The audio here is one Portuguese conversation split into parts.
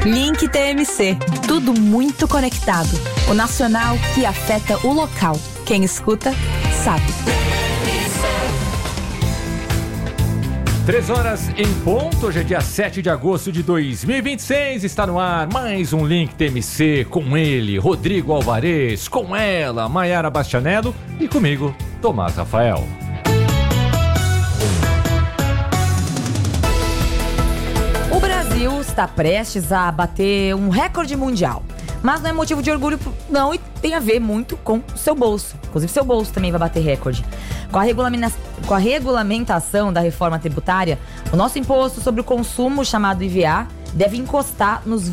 Link TMC. Tudo muito conectado. O nacional que afeta o local. Quem escuta, sabe. 3h em ponto, hoje é dia 7 de agosto de 2026, está no ar mais um Link TMC com ele, Rodrigo Alvarez, com ela, Maiara Bastianello e comigo, Tomás Rafael. O Brasil está prestes a bater um recorde mundial, mas não é motivo de orgulho não, e tem a ver muito com o seu bolso. Inclusive seu bolso também vai bater recorde. Com a regulamentação da reforma tributária, o nosso imposto sobre o consumo, chamado IVA, deve encostar nos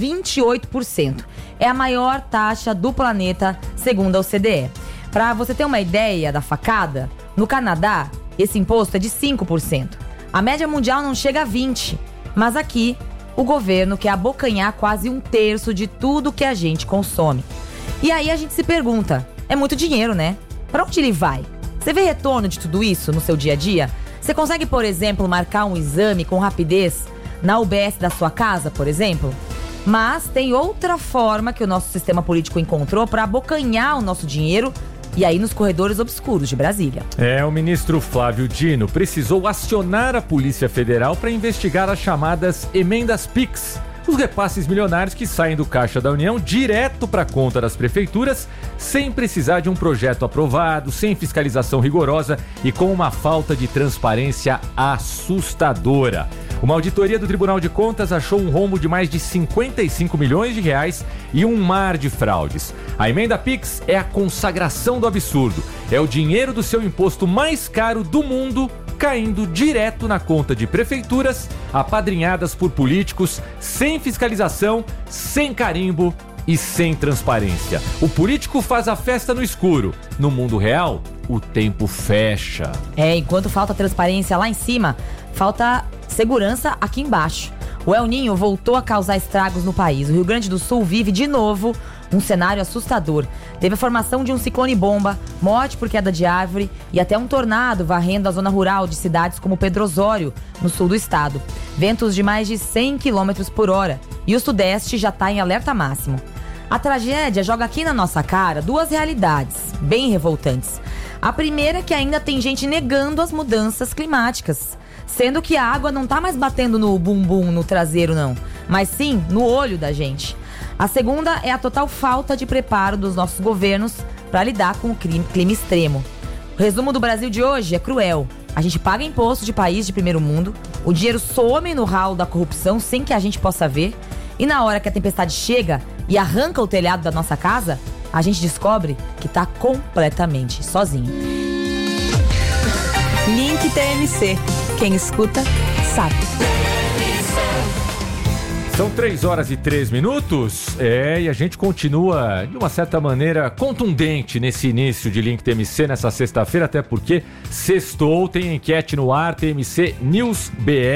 28%. É a maior taxa do planeta, segundo a OCDE. Para você ter uma ideia da facada, no Canadá, esse imposto é de 5%. A média mundial não chega a 20%, mas aqui o governo quer abocanhar quase 1/3 de tudo que a gente consome. E aí a gente se pergunta, é muito dinheiro, né? Para onde ele vai? Você vê retorno de tudo isso no seu dia a dia? Você consegue, por exemplo, marcar um exame com rapidez na UBS da sua casa, por exemplo? Mas tem outra forma que o nosso sistema político encontrou para abocanhar o nosso dinheiro, e aí nos corredores obscuros de Brasília. O ministro Flávio Dino precisou acionar a Polícia Federal para investigar as chamadas emendas PIX, os repasses milionários que saem do caixa da União direto para a conta das prefeituras, sem precisar de um projeto aprovado, sem fiscalização rigorosa e com uma falta de transparência assustadora. Uma auditoria do Tribunal de Contas achou um rombo de mais de 55 milhões de reais e um mar de fraudes. A emenda PIX é a consagração do absurdo. É o dinheiro do seu imposto mais caro do mundo caindo direto na conta de prefeituras, apadrinhadas por políticos, sem fiscalização, sem carimbo e sem transparência. O político faz a festa no escuro. No mundo real, o tempo fecha. Enquanto falta transparência lá em cima, falta segurança aqui embaixo. O El Niño voltou a causar estragos no país. O Rio Grande do Sul vive de novo um cenário assustador. Teve a formação de um ciclone-bomba, morte por queda de árvore e até um tornado varrendo a zona rural de cidades como Pedro Osório, no sul do estado. Ventos de mais de 100 km por hora e o sudeste já está em alerta máximo. A tragédia joga aqui na nossa cara duas realidades bem revoltantes. A primeira é que ainda tem gente negando as mudanças climáticas, sendo que a água não tá mais batendo no bumbum, no traseiro não, mas sim no olho da gente. A segunda é a total falta de preparo dos nossos governos para lidar com o clima extremo. O resumo do Brasil de hoje é cruel. A gente paga imposto de país de primeiro mundo, o dinheiro some no ralo da corrupção sem que a gente possa ver, e na hora que a tempestade chega e arranca o telhado da nossa casa, a gente descobre que tá completamente sozinho. Link TMC. Quem escuta, sabe. São 3h03, e a gente continua de uma certa maneira contundente nesse início de Link TMC nessa sexta-feira, até porque sextou, tem enquete no ar, TMC News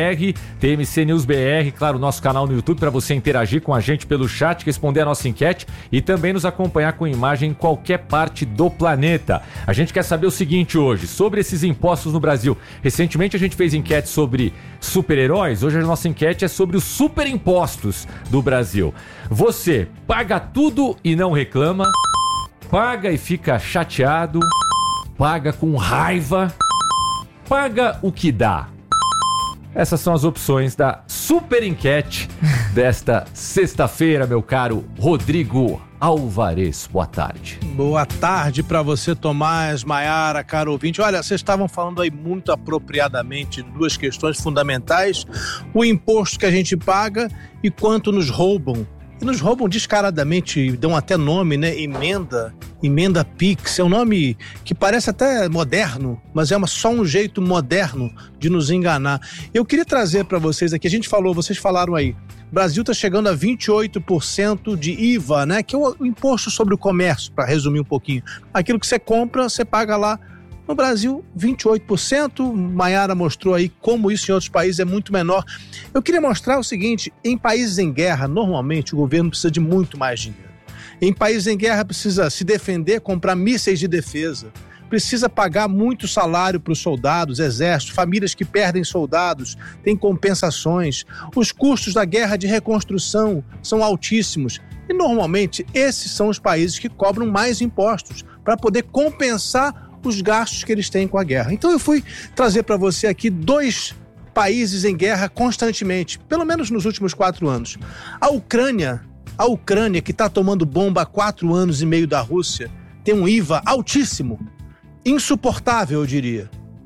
BR, claro, nosso canal no YouTube para você interagir com a gente pelo chat, responder a nossa enquete e também nos acompanhar com imagem em qualquer parte do planeta. A gente quer saber o seguinte hoje, sobre esses impostos no Brasil. Recentemente a gente fez enquete sobre super-heróis, hoje a nossa enquete é sobre os super-impostos do Brasil. Você paga tudo e não reclama? Paga e fica chateado? Paga com raiva? Paga o que dá? Essas são as opções da super enquete desta sexta-feira, meu caro Rodrigo Alvarez. Boa tarde. Boa tarde para você, Tomás, Maiara, caro ouvinte. Olha, vocês estavam falando aí muito apropriadamente de duas questões fundamentais: o imposto que a gente paga e quanto nos roubam. E nos roubam descaradamente, dão até nome, né? Emenda PIX, é um nome que parece até moderno, mas é só um jeito moderno de nos enganar. Eu queria trazer para vocês aqui, vocês falaram aí, o Brasil está chegando a 28% de IVA, né? Que é o imposto sobre o comércio, para resumir um pouquinho. Aquilo que você compra, você paga lá. No Brasil, 28%. Maiara mostrou aí como isso em outros países é muito menor. Eu queria mostrar o seguinte: em países em guerra, normalmente o governo precisa de muito mais dinheiro. Em países em guerra precisa se defender, comprar mísseis de defesa, precisa pagar muito salário para os soldados, exército, famílias que perdem soldados, têm compensações. Os custos da guerra de reconstrução são altíssimos. E normalmente esses são os países que cobram mais impostos para poder compensar os gastos que eles têm com a guerra. Então eu fui trazer para você aqui 2 países em guerra constantemente, pelo menos nos últimos 4 anos. A Ucrânia, que está tomando bomba há 4 anos e meio da Rússia, tem um IVA altíssimo, insuportável, eu diria,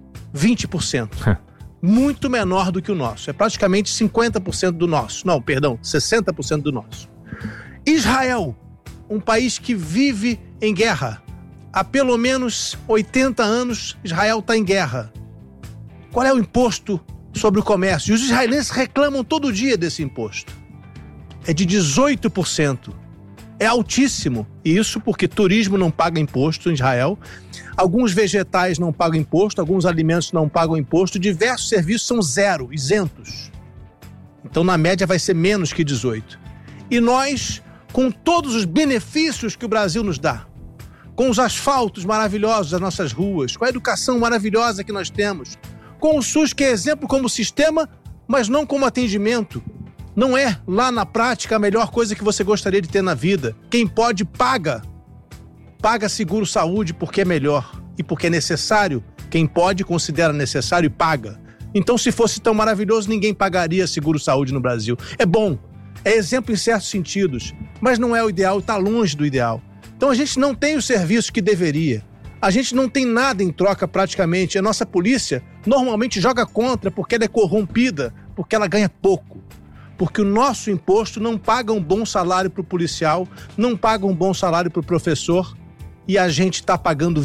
20%. Muito menor do que o nosso, é praticamente 50% do nosso. Não, perdão, 60% do nosso. Israel, um país que vive em guerra. Há pelo menos 80 anos, Israel está em guerra. Qual é o imposto sobre o comércio? E os israelenses reclamam todo dia desse imposto. É de 18%. É altíssimo. E isso porque turismo não paga imposto em Israel, alguns vegetais não pagam imposto, alguns alimentos não pagam imposto, diversos serviços são zero, isentos. Então, na média, vai ser menos que 18%. E nós, com todos os benefícios que o Brasil nos dá, com os asfaltos maravilhosos das nossas ruas, com a educação maravilhosa que nós temos, com o SUS, que é exemplo como sistema, mas não como atendimento. Não é, lá na prática, a melhor coisa que você gostaria de ter na vida. Quem pode, paga. Paga seguro-saúde porque é melhor e porque é necessário. Quem pode, considera necessário e paga. Então, se fosse tão maravilhoso, ninguém pagaria seguro-saúde no Brasil. É bom, é exemplo em certos sentidos, mas não é o ideal, está longe do ideal. Então a gente não tem o serviço que deveria. A gente não tem nada em troca praticamente. A nossa polícia normalmente joga contra porque ela é corrompida, porque ela ganha pouco. Porque o nosso imposto não paga um bom salário para o policial, não paga um bom salário para o professor, e a gente está pagando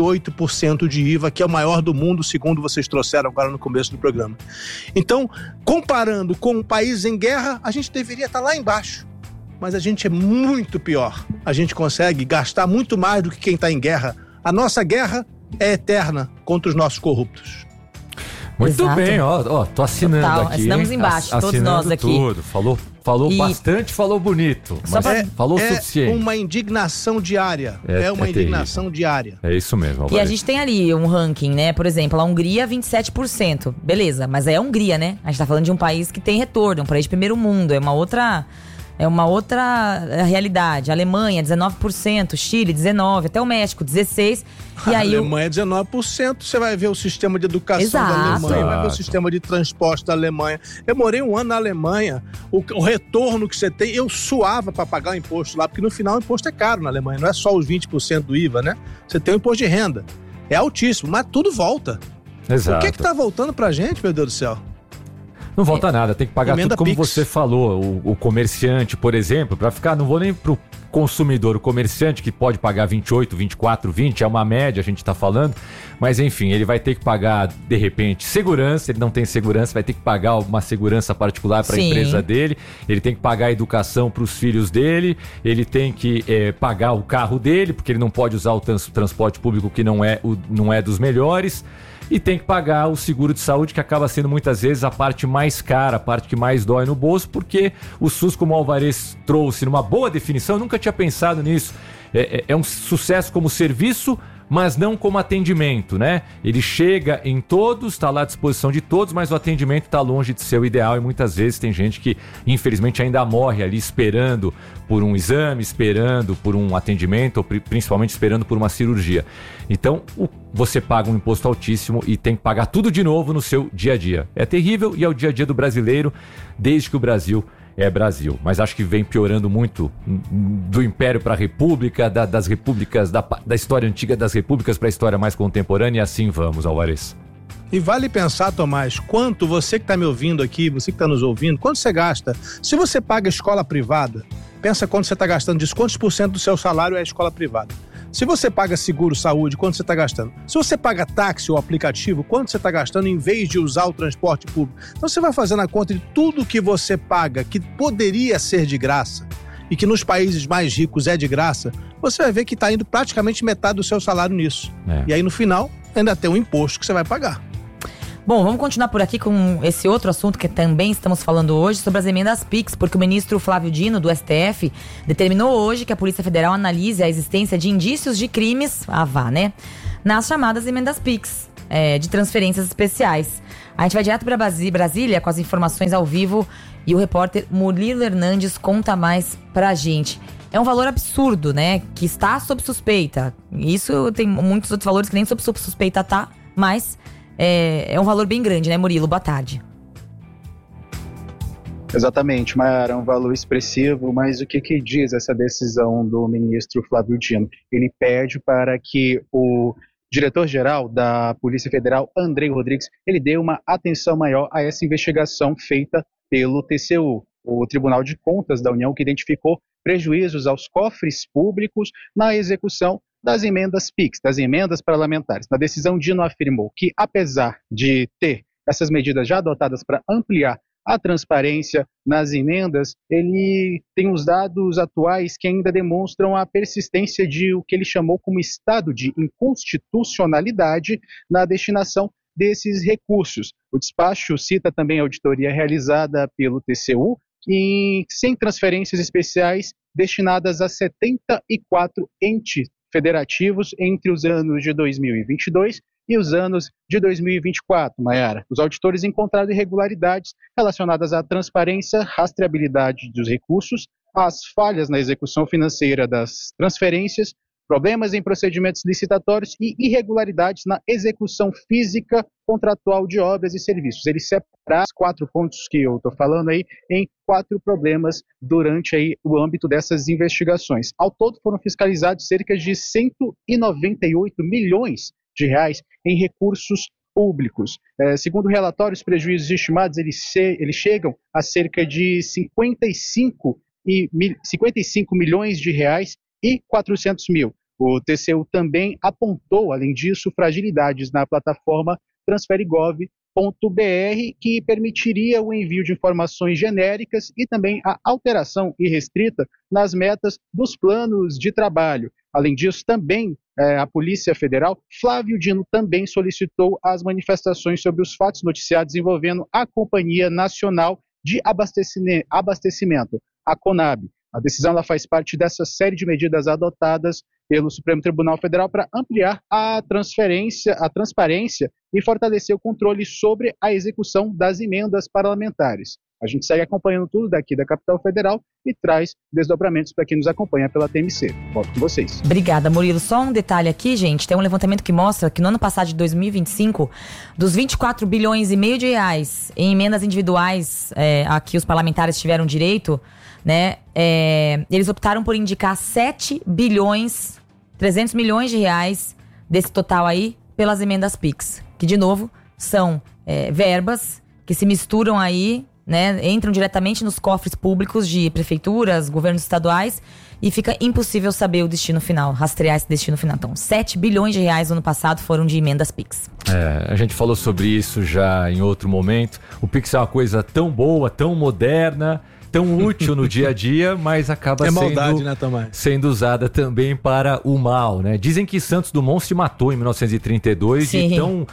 28% de IVA, que é o maior do mundo, segundo vocês trouxeram agora no começo do programa. Então, comparando com um país em guerra, a gente deveria estar lá embaixo. Mas a gente é muito pior. A gente consegue gastar muito mais do que quem está em guerra. A nossa guerra é eterna contra os nossos corruptos. Muito Exato. bem, ó, tô assinando aqui. Assinamos embaixo, todos nós aqui. Tudo. Falou bastante, falou bonito, mas falou o suficiente. É uma indignação diária. É uma indignação diária. É isso mesmo, Alvarez. E a gente tem ali um ranking, né? Por exemplo, a Hungria, 27%. Beleza, mas é a Hungria, né? A gente tá falando de um país que tem retorno, um país de primeiro mundo. É uma outra realidade. A Alemanha, 19%, Chile, 19%, até o México, 16%. E aí a Alemanha, 19%. Você vai ver o sistema de educação da Alemanha, vai ver o sistema de transporte da Alemanha. Eu morei 1 ano na Alemanha. O retorno que você tem, eu suava para pagar o imposto lá, porque no final o imposto é caro na Alemanha. Não é só os 20% do IVA, né? Você tem o imposto de renda. É altíssimo, mas tudo volta. Exato. O que tá voltando pra gente, meu Deus do céu? Não volta nada, tem que pagar tudo como você falou. O comerciante, por exemplo, para ficar, não vou nem pro consumidor, o comerciante que pode pagar 28, 24, 20, é uma média, a gente tá falando, mas enfim, ele vai ter que pagar, de repente, segurança, ele não tem segurança, vai ter que pagar uma segurança particular para a empresa dele, ele tem que pagar a educação para os filhos dele, ele tem que pagar o carro dele, porque ele não pode usar o transporte público que não é dos melhores, e tem que pagar o seguro de saúde, que acaba sendo muitas vezes a parte mais cara, a parte que mais dói no bolso, porque o SUS, como o Alvarez trouxe numa boa definição, eu nunca tinha pensado nisso, é um sucesso como serviço, mas não como atendimento, né? Ele chega em todos, está lá à disposição de todos, mas o atendimento está longe de ser o ideal e muitas vezes tem gente que, infelizmente, ainda morre ali esperando por um exame, esperando por um atendimento, ou principalmente esperando por uma cirurgia. Então, você paga um imposto altíssimo e tem que pagar tudo de novo no seu dia a dia. É terrível e é o dia a dia do brasileiro, desde que o Brasil é Brasil, mas acho que vem piorando muito do Império para a República, das repúblicas, da história antiga das repúblicas para a história mais contemporânea, e assim vamos, Alvarez. E vale pensar, Tomás, quanto você que está me ouvindo aqui, você que está nos ouvindo, quanto você gasta? Se você paga escola privada, pensa quanto você está gastando disso, quantos por cento do seu salário é escola privada. Se você paga seguro-saúde, quanto você está gastando? Se você paga táxi ou aplicativo, quanto você está gastando em vez de usar o transporte público? Então você vai fazendo a conta de tudo que você paga, que poderia ser de graça, e que nos países mais ricos é de graça, você vai ver que está indo praticamente metade do seu salário nisso. E aí no final, ainda tem um imposto que você vai pagar. Bom, vamos continuar por aqui com esse outro assunto que também estamos falando hoje, sobre as emendas PIX, porque o ministro Flávio Dino, do STF, determinou hoje que a Polícia Federal analise a existência de indícios de crimes, nas chamadas emendas PIX, de transferências especiais. A gente vai direto para Brasília com as informações ao vivo e o repórter Murilo Hernandes conta mais pra gente. É um valor absurdo, né? Que está sob suspeita. Isso tem muitos outros valores que nem sob suspeita tá, mas é um valor bem grande, né, Murilo? Boa tarde. Exatamente, Mayara, é um valor expressivo, mas o que diz essa decisão do ministro Flávio Dino? Ele pede para que o diretor-geral da Polícia Federal, Andrei Rodrigues, ele dê uma atenção maior a essa investigação feita pelo TCU, o Tribunal de Contas da União, que identificou prejuízos aos cofres públicos na execução das emendas PIX, das emendas parlamentares. Na decisão, Dino afirmou que, apesar de ter essas medidas já adotadas para ampliar a transparência nas emendas, ele tem os dados atuais que ainda demonstram a persistência de o que ele chamou como estado de inconstitucionalidade na destinação desses recursos. O despacho cita também a auditoria realizada pelo TCU, e sem transferências especiais destinadas a 74 entes federativos entre os anos de 2022 e os anos de 2024, Mayara. Os auditores encontraram irregularidades relacionadas à transparência, rastreabilidade dos recursos, às falhas na execução financeira das transferências, problemas em procedimentos licitatórios e irregularidades na execução física contratual de obras e serviços. Ele separa os 4 pontos que eu estou falando aí em 4 problemas durante aí o âmbito dessas investigações. Ao todo foram fiscalizados cerca de 198 milhões de reais em recursos públicos. Segundo o relatório, os prejuízos estimados eles chegam a cerca de 55 milhões de reais e 400 mil. O TCU também apontou, além disso, fragilidades na plataforma transferigov.br, que permitiria o envio de informações genéricas e também a alteração irrestrita nas metas dos planos de trabalho. Além disso, também a Polícia Federal, Flávio Dino, também solicitou as manifestações sobre os fatos noticiados envolvendo a Companhia Nacional de Abastecimento, a CONAB. A decisão ela faz parte dessa série de medidas adotadas pelo Supremo Tribunal Federal para ampliar a transparência e fortalecer o controle sobre a execução das emendas parlamentares. A gente segue acompanhando tudo daqui da Capital Federal e traz desdobramentos para quem nos acompanha pela TMC. Volto com vocês. Obrigada, Murilo. Só um detalhe aqui, gente. Tem um levantamento que mostra que no ano passado, de 2025, dos 24 bilhões e meio de reais em emendas individuais a que os parlamentares tiveram direito, né, eles optaram por indicar 7 bilhões, 300 milhões de reais desse total aí pelas emendas PIX, que, de novo, são verbas que se misturam aí, né, entram diretamente nos cofres públicos de prefeituras, governos estaduais, e fica impossível saber o destino final, rastrear esse destino final. Então, 7 bilhões de reais no ano passado foram de emendas PIX. A gente falou sobre isso já em outro momento. O PIX é uma coisa tão boa, tão moderna, tão útil no dia a dia, mas acaba sendo usada também para o mal, né? Dizem que Santos Dumont se matou em 1932. Sim. E tão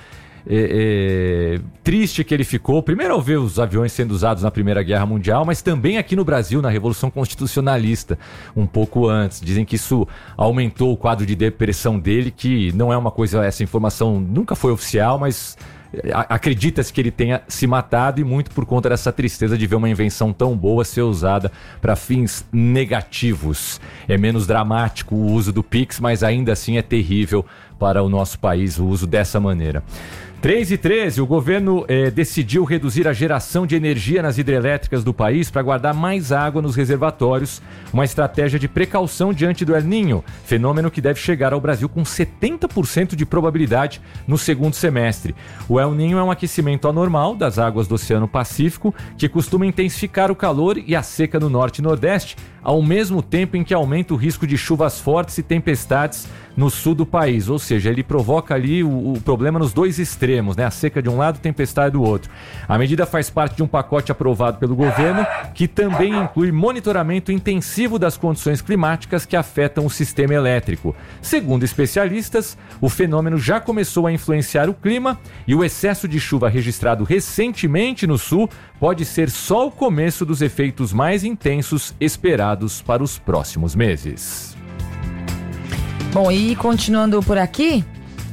triste que ele ficou, primeiro ao ver os aviões sendo usados na Primeira Guerra Mundial, mas também aqui no Brasil, na Revolução Constitucionalista, um pouco antes. Dizem que isso aumentou o quadro de depressão dele, que não é uma coisa, essa informação nunca foi oficial, mas acredita-se que ele tenha se matado, e muito por conta dessa tristeza de ver uma invenção tão boa ser usada para fins negativos. É menos dramático o uso do Pix, mas ainda assim é terrível para o nosso país o uso dessa maneira. 3h13, o governo decidiu reduzir a geração de energia nas hidrelétricas do país para guardar mais água nos reservatórios, uma estratégia de precaução diante do El Niño, fenômeno que deve chegar ao Brasil com 70% de probabilidade no segundo semestre. O El Niño é um aquecimento anormal das águas do Oceano Pacífico que costuma intensificar o calor e a seca no norte e nordeste, ao mesmo tempo em que aumenta o risco de chuvas fortes e tempestades no sul do país, ou seja, ele provoca ali o problema nos dois extremos, né? A seca de um lado, tempestade do outro. A medida faz parte de um pacote aprovado pelo governo, que também inclui monitoramento intensivo das condições climáticas que afetam o sistema elétrico. Segundo especialistas, o fenômeno já começou a influenciar o clima e o excesso de chuva registrado recentemente no sul pode ser só o começo dos efeitos mais intensos esperados para os próximos meses. Bom, e continuando por aqui,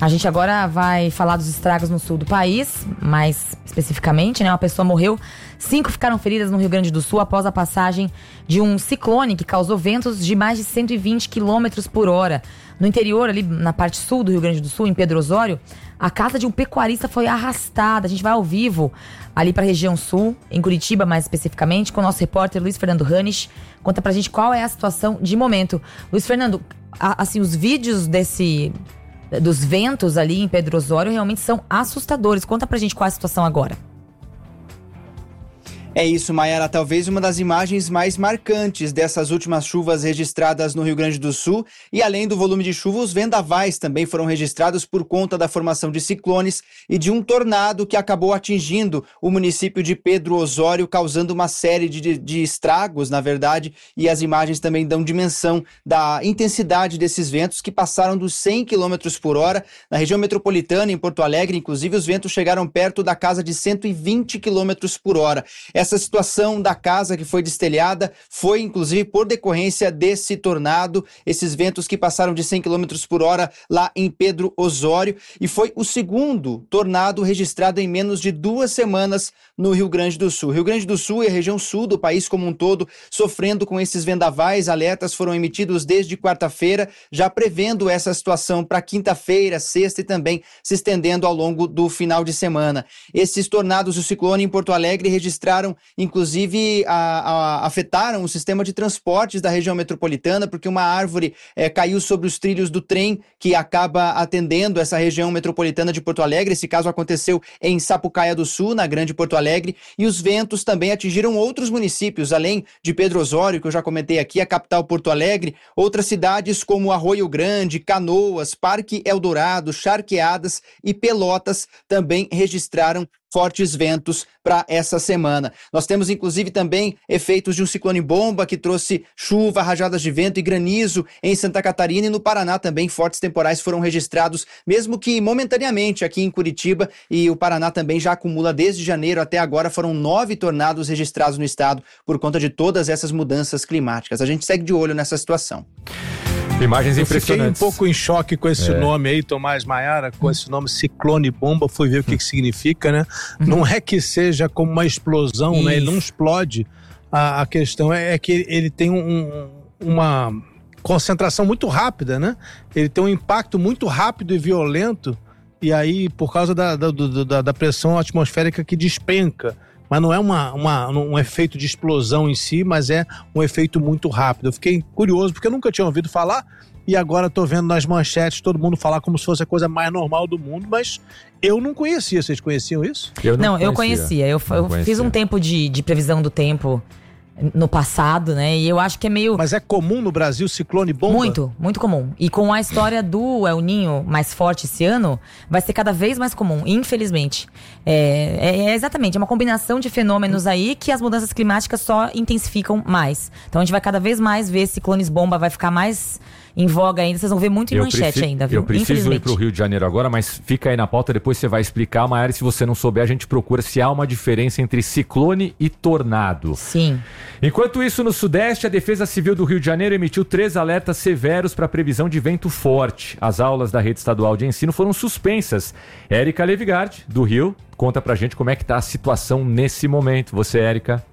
A gente agora vai falar dos estragos no sul do país, mais especificamente, né? Uma pessoa morreu, 5 ficaram feridas no Rio Grande do Sul após a passagem de um ciclone que causou ventos de mais de 120 km por hora. No interior, ali na parte sul do Rio Grande do Sul, em Pedro Osório, a casa de um pecuarista foi arrastada. A gente vai ao vivo ali para a região sul, em Curitiba mais especificamente, com o nosso repórter Luiz Fernando Ranisch. Conta pra gente qual é a situação de momento. Luiz Fernando, assim, os vídeos dos ventos ali em Pedro Osório realmente são assustadores. Conta pra gente qual é a situação agora. É isso, Mayara. Talvez uma das imagens mais marcantes dessas últimas chuvas registradas no Rio Grande do Sul. E além do volume de chuva, os vendavais também foram registrados por conta da formação de ciclones e de um tornado que acabou atingindo o município de Pedro Osório, causando uma série de estragos, na verdade. E as imagens também dão dimensão da intensidade desses ventos que passaram dos 100 km por hora. Na região metropolitana, em Porto Alegre, inclusive, os ventos chegaram perto da casa de 120 km por hora. Essa situação da casa que foi destelhada foi, inclusive, por decorrência desse tornado, esses ventos que passaram de 100 km por hora lá em Pedro Osório, e foi o segundo tornado registrado em menos de 2 semanas no Rio Grande do Sul. Rio Grande do Sul e a região sul do país como um todo sofrendo com esses vendavais. Alertas foram emitidos desde quarta-feira, já prevendo essa situação para quinta-feira, sexta e também se estendendo ao longo do final de semana. Esses tornados do ciclone em Porto Alegre registraram, inclusive, afetaram o sistema de transportes da região metropolitana, porque uma árvore caiu sobre os trilhos do trem que acaba atendendo essa região metropolitana de Porto Alegre. Esse caso aconteceu em Sapucaia do Sul, na Grande Porto Alegre, e os ventos também atingiram outros municípios, além de Pedro Osório, que eu já comentei aqui, a capital Porto Alegre, outras cidades como Arroio Grande, Canoas, Parque Eldorado, Charqueadas e Pelotas também registraram fortes ventos para essa semana. Nós temos, inclusive, também efeitos de um ciclone bomba que trouxe chuva, rajadas de vento e granizo em Santa Catarina, e no Paraná também fortes temporais foram registrados, mesmo que momentaneamente aqui em Curitiba, e o Paraná também já acumula desde janeiro até agora, foram 9 tornados registrados no estado por conta de todas essas mudanças climáticas. A gente segue de olho nessa situação. Imagens Eu impressionantes. fiquei um pouco em choque com esse nome aí, Tomás Maiara, com esse nome ciclone bomba, fui ver o que significa, né? Não é que seja como uma explosão, né? Ele não explode. A questão é que ele tem uma concentração muito rápida, né? Ele tem um impacto muito rápido e violento, e aí, por causa da pressão atmosférica que despenca. Mas não é um efeito de explosão em si, mas é um efeito muito rápido. Eu fiquei curioso, porque eu nunca tinha ouvido falar, e agora estou vendo nas manchetes todo mundo falar como se fosse a coisa mais normal do mundo, mas eu não conhecia. Vocês conheciam isso? Eu conhecia. Eu fiz um tempo de previsão do tempo no passado, né? E eu acho que é meio... Mas é comum no Brasil ciclone bomba? Muito, muito comum. E com a história do El Niño mais forte esse ano, vai ser cada vez mais comum, infelizmente. Exatamente, é uma combinação de fenômenos aí que as mudanças climáticas só intensificam mais. Então a gente vai cada vez mais ver ciclones bomba, vai ficar mais em voga ainda. Vocês vão ver muito em manchete ainda, viu? Eu preciso ir pro Rio de Janeiro agora, mas fica aí na pauta, depois você vai explicar, Mayara, e se você não souber, a gente procura se há uma diferença entre ciclone e tornado. Sim. Enquanto isso, no Sudeste, a Defesa Civil do Rio de Janeiro emitiu 3 alertas severos para previsão de vento forte. As aulas da rede estadual de ensino foram suspensas. Érica Levigard, do Rio, conta pra gente como é que tá a situação nesse momento. Você, Érica?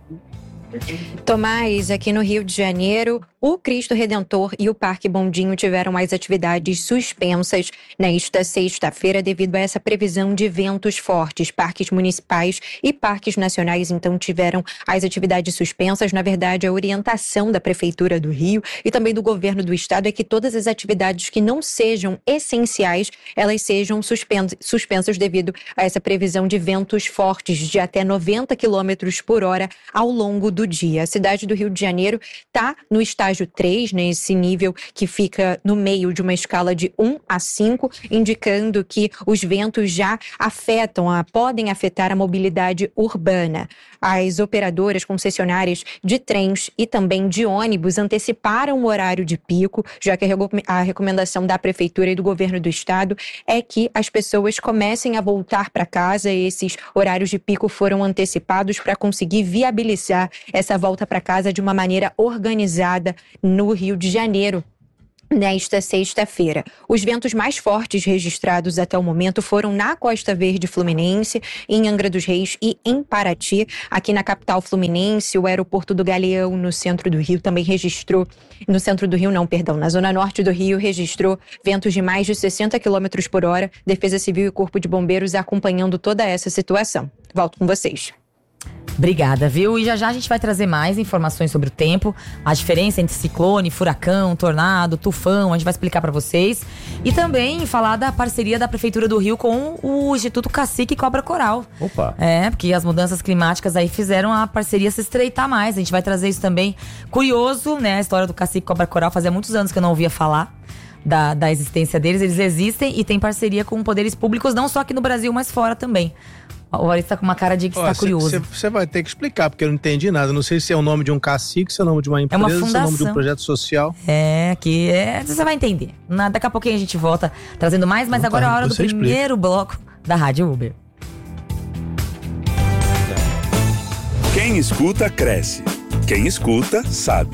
Tomás, aqui no Rio de Janeiro, o Cristo Redentor e o Parque Bondinho tiveram as atividades suspensas nesta sexta-feira devido a essa previsão de ventos fortes. Parques municipais e parques nacionais, então, tiveram as atividades suspensas. Na verdade, a orientação da Prefeitura do Rio e também do governo do estado é que todas as atividades que não sejam essenciais, elas sejam suspensas devido a essa previsão de ventos fortes de até 90 km por hora ao longo do dia. A cidade do Rio de Janeiro está no estágio 3, né, esse nível que fica no meio de uma escala de 1 a 5, indicando que os ventos já podem afetar a mobilidade urbana. As operadoras concessionárias de trens e também de ônibus anteciparam o horário de pico, já que a recomendação da Prefeitura e do Governo do Estado é que as pessoas comecem a voltar para casa. Esses horários de pico foram antecipados para conseguir viabilizar essa volta para casa de uma maneira organizada no Rio de Janeiro. nesta sexta-feira. Os ventos mais fortes registrados até o momento foram na Costa Verde Fluminense, em Angra dos Reis e em Paraty. Aqui na capital fluminense, o aeroporto do Galeão, no centro do Rio, também registrou, no centro do Rio não, perdão, na zona norte do Rio, registrou ventos de mais de 60 km por hora. Defesa Civil e Corpo de Bombeiros acompanhando toda essa situação. Volto com vocês. Obrigada, viu? E já a gente vai trazer mais informações sobre o tempo, a diferença entre ciclone, furacão, tornado, tufão, a gente vai explicar pra vocês. E também falar da parceria da Prefeitura do Rio com o Instituto Cacique Cobra Coral. Opa! Porque as mudanças climáticas aí fizeram a parceria se estreitar mais. A gente vai trazer isso também. Curioso, né? A história do Cacique Cobra Coral, fazia muitos anos que eu não ouvia falar da existência deles. Eles existem e têm parceria com poderes públicos, não só aqui no Brasil, mas fora também. O Maurício tá com uma cara de que está curioso. Você vai ter que explicar, porque eu não entendi nada. Não sei se é o nome de um cacique, se é o nome de uma empresa, se é o nome de um projeto social. Você vai entender. Daqui a pouquinho a gente volta trazendo mais, mas agora é a hora do primeiro bloco da Rádio Uber. Quem escuta, cresce. Quem escuta, sabe.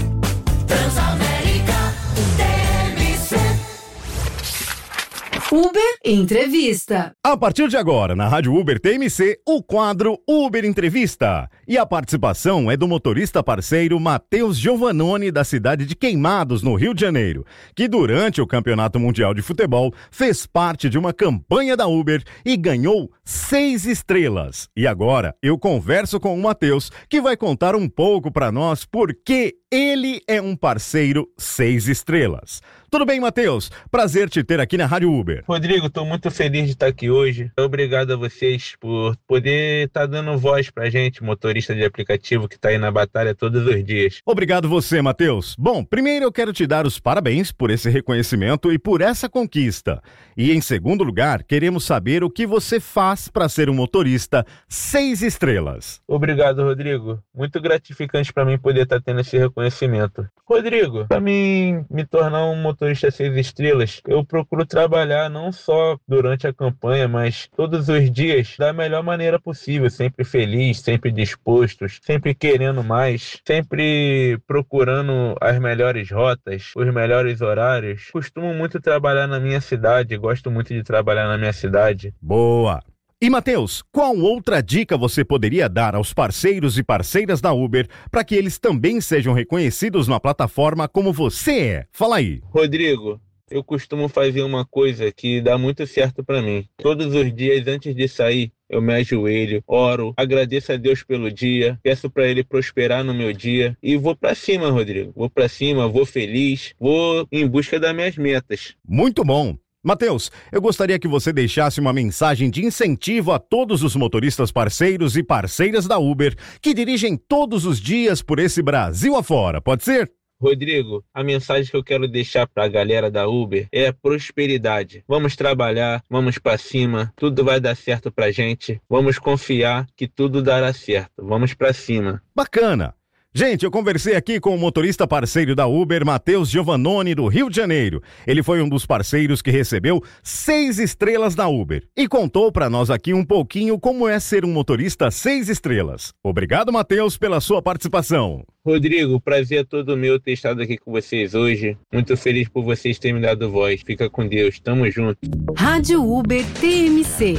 Uber Entrevista. A partir de agora, na Rádio Uber TMC, o quadro Uber Entrevista. E a participação é do motorista parceiro Matheus Giovannoni, da cidade de Queimados, no Rio de Janeiro, que durante o Campeonato Mundial de Futebol fez parte de uma campanha da Uber e ganhou 6 estrelas. E agora eu converso com o Matheus, que vai contar um pouco para nós por que ele é um parceiro 6 estrelas. Tudo bem, Matheus? Prazer te ter aqui na Rádio Uber. Rodrigo, estou muito feliz de estar aqui hoje. Obrigado a vocês por poder estar dando voz pra gente, motorista de aplicativo que está aí na batalha todos os dias. Obrigado você, Matheus. Bom, primeiro eu quero te dar os parabéns por esse reconhecimento e por essa conquista. E em segundo lugar, queremos saber o que você faz para ser um motorista 6 estrelas. Obrigado, Rodrigo. Muito gratificante para mim poder estar tendo esse reconhecimento. Rodrigo, para mim me tornar um motorista 6 estrelas, eu procuro trabalhar não só durante a campanha, mas todos os dias da melhor maneira possível, sempre feliz, sempre disposto, sempre querendo mais, sempre procurando as melhores rotas, os melhores horários. Costumo muito trabalhar na minha cidade, gosto muito de trabalhar na minha cidade. Boa! E, Matheus, qual outra dica você poderia dar aos parceiros e parceiras da Uber para que eles também sejam reconhecidos na plataforma como você é? Fala aí. Rodrigo, eu costumo fazer uma coisa que dá muito certo para mim. Todos os dias antes de sair, eu me ajoelho, oro, agradeço a Deus pelo dia, peço para Ele prosperar no meu dia e vou para cima, Rodrigo. Vou para cima, vou feliz, vou em busca das minhas metas. Muito bom. Matheus, eu gostaria que você deixasse uma mensagem de incentivo a todos os motoristas parceiros e parceiras da Uber que dirigem todos os dias por esse Brasil afora, pode ser? Rodrigo, a mensagem que eu quero deixar para a galera da Uber é prosperidade. Vamos trabalhar, vamos para cima, tudo vai dar certo pra gente. Vamos confiar que tudo dará certo. Vamos para cima. Bacana! Gente, eu conversei aqui com o motorista parceiro da Uber, Matheus Giovannoni, do Rio de Janeiro. Ele foi um dos parceiros que recebeu 6 estrelas da Uber e contou para nós aqui um pouquinho como é ser um motorista 6 estrelas. Obrigado, Matheus, pela sua participação. Rodrigo, prazer é todo meu ter estado aqui com vocês hoje. Muito feliz por vocês terem me dado voz. Fica com Deus, tamo junto. Rádio Uber TMC.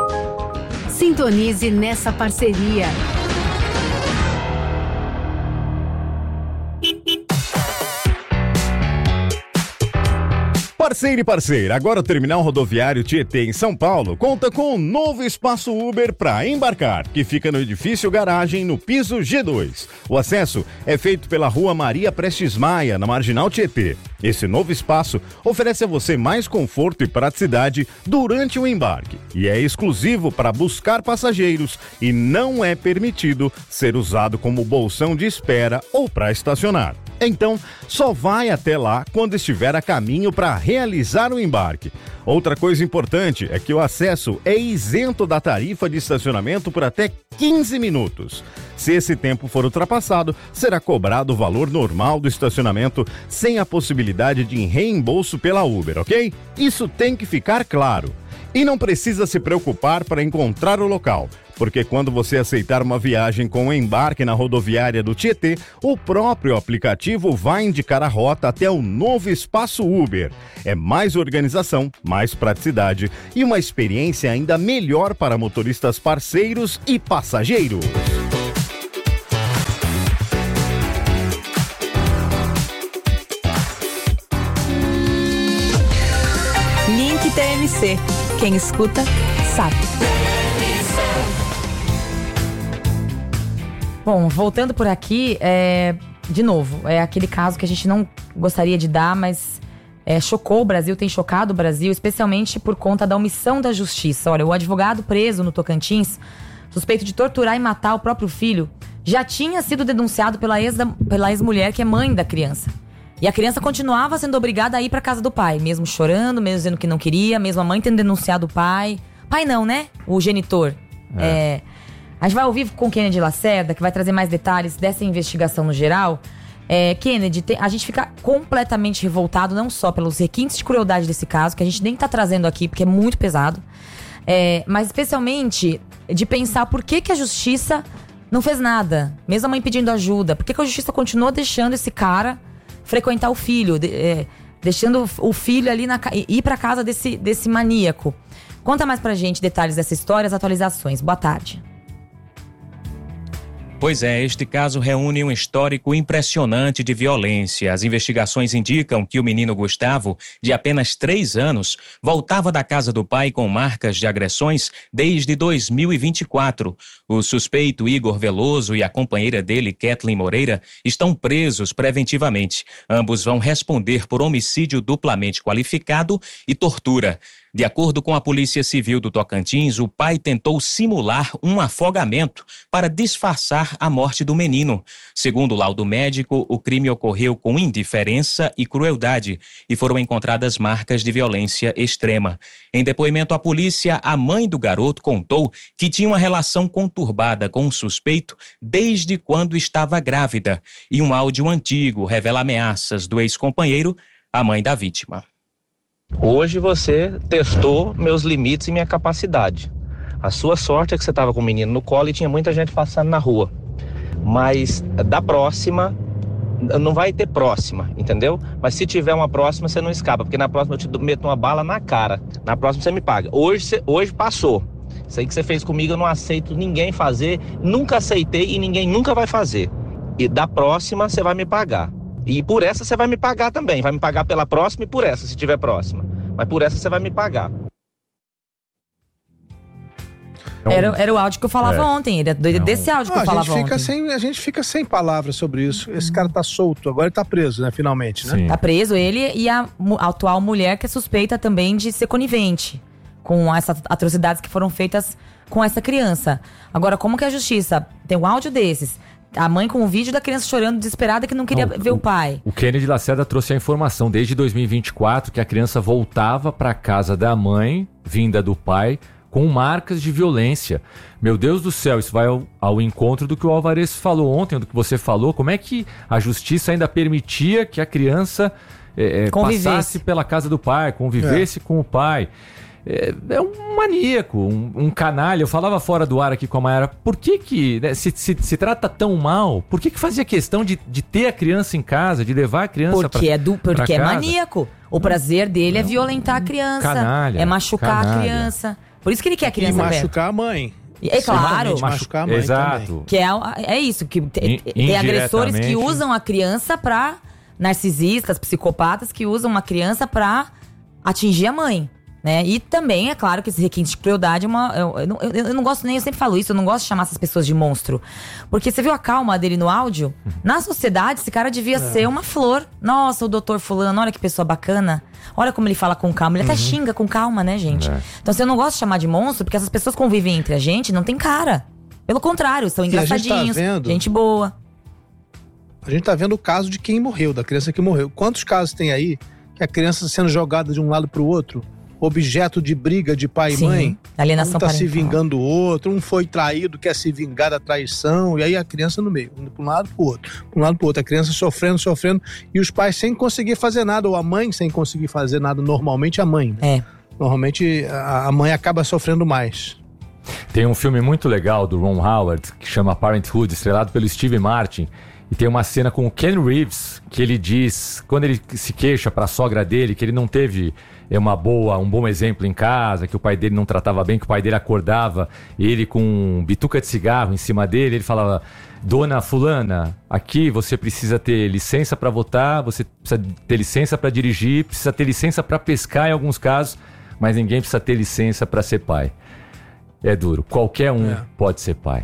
Sintonize nessa parceria. Parceiro e parceira, agora o terminal rodoviário Tietê em São Paulo conta com um novo espaço Uber para embarcar, que fica no edifício garagem no piso G2. O acesso é feito pela rua Maria Prestes Maia, na Marginal Tietê. Esse novo espaço oferece a você mais conforto e praticidade durante o embarque e é exclusivo para buscar passageiros e não é permitido ser usado como bolsão de espera ou para estacionar. Então, só vai até lá quando estiver a caminho para realizar o embarque. Outra coisa importante é que o acesso é isento da tarifa de estacionamento por até 15 minutos. Se esse tempo for ultrapassado, será cobrado o valor normal do estacionamento sem a possibilidade de reembolso pela Uber, ok? Isso tem que ficar claro. E não precisa se preocupar para encontrar o local, porque quando você aceitar uma viagem com embarque na rodoviária do Tietê, o próprio aplicativo vai indicar a rota até o novo espaço Uber. É mais organização, mais praticidade e uma experiência ainda melhor para motoristas parceiros e passageiros. Link TMC. Quem escuta, sabe. Bom, voltando por aqui, de novo, é aquele caso que a gente não gostaria de dar, mas chocou o Brasil, tem chocado o Brasil, especialmente por conta da omissão da justiça. Olha, o advogado preso no Tocantins, suspeito de torturar e matar o próprio filho, já tinha sido denunciado pela ex-mulher, que é mãe da criança. E a criança continuava sendo obrigada a ir para casa do pai, mesmo chorando, mesmo dizendo que não queria, mesmo a mãe tendo denunciado o pai. Pai não, né? O genitor. A gente vai ouvir com Kennedy Lacerda, que vai trazer mais detalhes dessa investigação no geral. Kennedy, a gente fica completamente revoltado, não só pelos requintes de crueldade desse caso, que a gente nem tá trazendo aqui, porque é muito pesado, mas especialmente de pensar por que a justiça não fez nada, mesmo a mãe pedindo ajuda. Por que a justiça continuou deixando esse cara frequentar o filho, deixando o filho ali ir pra casa desse maníaco? Conta mais pra gente detalhes dessa história, as atualizações. Boa tarde. Pois é, este caso reúne um histórico impressionante de violência. As investigações indicam que o menino Gustavo, de apenas 3 anos, voltava da casa do pai com marcas de agressões desde 2024. O suspeito Igor Veloso e a companheira dele, Kathleen Moreira, estão presos preventivamente. Ambos vão responder por homicídio duplamente qualificado e tortura. De acordo com a Polícia Civil do Tocantins, o pai tentou simular um afogamento para disfarçar a morte do menino. Segundo o laudo médico, o crime ocorreu com indiferença e crueldade e foram encontradas marcas de violência extrema. Em depoimento à polícia, a mãe do garoto contou que tinha uma relação conturbada com o suspeito desde quando estava grávida. E um áudio antigo revela ameaças do ex-companheiro à mãe da vítima. Hoje você testou meus limites e minha capacidade. A sua sorte é que você estava com o menino no colo e tinha muita gente passando na rua. Mas da próxima, não vai ter próxima, entendeu? Mas se tiver uma próxima, você não escapa, porque na próxima eu te meto uma bala na cara. Na próxima você me paga. Hoje passou. Isso aí que você fez comigo eu não aceito ninguém fazer, nunca aceitei e ninguém nunca vai fazer. E da próxima você vai me pagar. E por essa você vai me pagar também. Vai me pagar pela próxima e por essa, se tiver próxima. Mas por essa você vai me pagar. Era o áudio que eu falava ontem. Era desse áudio que eu falava ontem. A gente fica sem palavras sobre isso. Esse cara tá solto. Agora ele tá preso, né? Finalmente, né? Sim. Tá preso ele e a atual mulher, que é suspeita também de ser conivente com essas atrocidades que foram feitas com essa criança. Agora, como que a justiça tem um áudio desses? A mãe com o vídeo da criança chorando, desesperada, que não queria ver o pai. O Kennedy Lacerda trouxe a informação desde 2024 que a criança voltava para casa da mãe, vinda do pai, com marcas de violência. Meu Deus do céu, isso vai ao encontro do que o Alvarez falou ontem, do que você falou. Como é que a justiça ainda permitia que a criança passasse pela casa do pai, convivesse com o pai? É um maníaco, um canalha. Eu falava fora do ar aqui com a Mayara, por que né, se trata tão mal, por que fazia questão de ter a criança em casa, de levar a criança porque é maníaco. O prazer dele é violentar a criança, canalha, é machucar a criança. Por isso que ele quer a criança perto. E machucar a mãe. É claro. Machucar a mãe. Exato. Também. Que é isso, que tem agressores que usam a criança pra... Narcisistas, psicopatas que usam uma criança pra atingir a mãe. Né? E também, é claro que esse requinte de crueldade é uma... Eu não gosto nem, eu sempre falo isso, eu não gosto de chamar essas pessoas de monstro. Porque você viu a calma dele no áudio? Na sociedade, esse cara devia ser uma flor. Nossa, o doutor fulano, olha que pessoa bacana. Olha como ele fala com calma. Ele até xinga com calma, né, gente? Então, eu não gosto de chamar de monstro, porque essas pessoas convivem entre a gente, não tem cara. Pelo contrário, são engraçadinhos, gente boa. A gente tá vendo o caso de quem morreu, da criança que morreu. Quantos casos tem aí que a criança sendo jogada de um lado pro outro, objeto de briga de pai e mãe, alienação um tá parental. se vingando do outro, um foi traído, quer se vingar da traição, e aí a criança no meio, indo pra um lado pro outro, a criança sofrendo, e os pais sem conseguir fazer nada, ou a mãe sem conseguir fazer nada, normalmente a mãe. Normalmente a mãe acaba sofrendo mais. Tem um filme muito legal do Ron Howard que chama Parenthood, estrelado pelo Steve Martin. E tem uma cena com o Ken Reeves que ele diz, quando ele se queixa para a sogra dele, que ele não teve um bom exemplo em casa, que o pai dele não tratava bem, que o pai dele acordava ele com bituca de cigarro em cima dele. Ele falava: Dona fulana, aqui você precisa ter licença para votar, você precisa ter licença para dirigir, precisa ter licença para pescar em alguns casos, mas ninguém precisa ter licença para ser pai. É duro, qualquer um pode ser pai.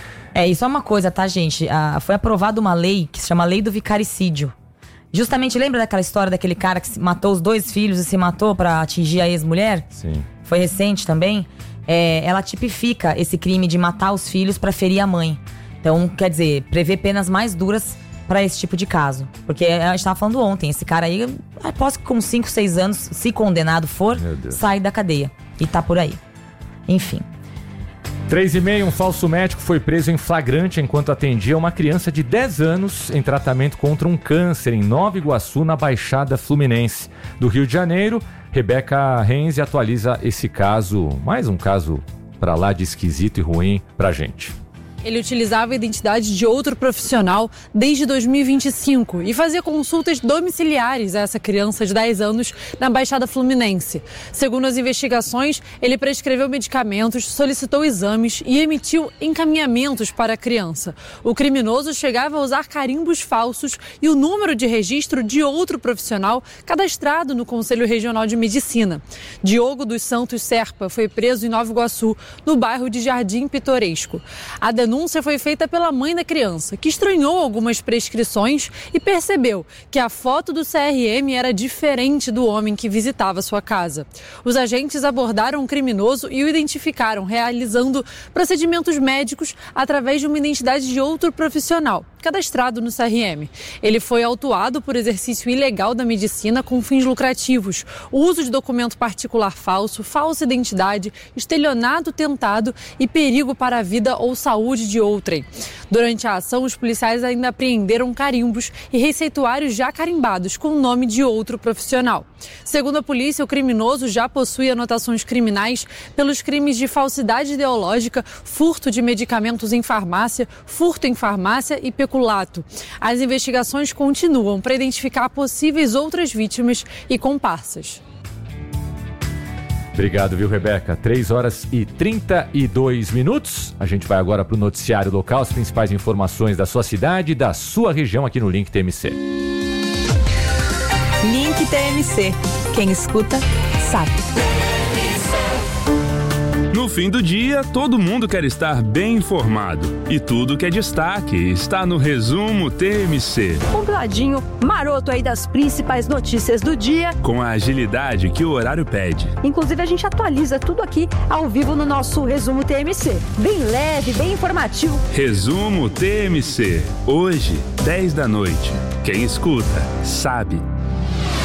E só uma coisa, tá, gente? Foi aprovada uma lei que se chama Lei do Vicaricídio. Justamente, lembra daquela história daquele cara que matou os 2 filhos e se matou pra atingir a ex-mulher? Sim. Foi recente também. Ela tipifica esse crime de matar os filhos pra ferir a mãe. Então, quer dizer, prevê penas mais duras pra esse tipo de caso. Porque a gente tava falando ontem, esse cara aí, aposto que com 5, 6 anos, se condenado for, sai da cadeia. E tá por aí. Enfim. 3h30, um falso médico foi preso em flagrante enquanto atendia uma criança de 10 anos em tratamento contra um câncer em Nova Iguaçu, na Baixada Fluminense do Rio de Janeiro. Rebeca Renzi atualiza esse caso, mais um caso pra lá de esquisito e ruim pra gente. Ele utilizava a identidade de outro profissional desde 2025 e fazia consultas domiciliares a essa criança de 10 anos na Baixada Fluminense. Segundo as investigações, ele prescreveu medicamentos, solicitou exames e emitiu encaminhamentos para a criança. O criminoso chegava a usar carimbos falsos e o número de registro de outro profissional cadastrado no Conselho Regional de Medicina. Diogo dos Santos Serpa foi preso em Nova Iguaçu, no bairro de Jardim Pitoresco. A denúncia foi feita pela mãe da criança, que estranhou algumas prescrições e percebeu que a foto do CRM era diferente do homem que visitava sua casa. Os agentes abordaram o criminoso e o identificaram, realizando procedimentos médicos através de uma identidade de outro profissional, cadastrado no CRM. Ele foi autuado por exercício ilegal da medicina com fins lucrativos, uso de documento particular falso, falsa identidade, estelionato tentado e perigo para a vida ou saúde de outrem. Durante a ação, os policiais ainda apreenderam carimbos e receituários já carimbados com o nome de outro profissional. Segundo a polícia, o criminoso já possui anotações criminais pelos crimes de falsidade ideológica, furto de medicamentos em farmácia, furto em farmácia e peculato. As investigações continuam para identificar possíveis outras vítimas e comparsas. Obrigado, viu, Rebeca? 3h32. A gente vai agora para o noticiário local, as principais informações da sua cidade e da sua região aqui no Link TMC. Link TMC. Quem escuta, sabe. No fim do dia, todo mundo quer estar bem informado. E tudo que é destaque está no Resumo TMC. Compladinho, maroto aí das principais notícias do dia. Com a agilidade que o horário pede. Inclusive, a gente atualiza tudo aqui ao vivo no nosso Resumo TMC. Bem leve, bem informativo. Resumo TMC. Hoje, 10 da noite. Quem escuta, sabe.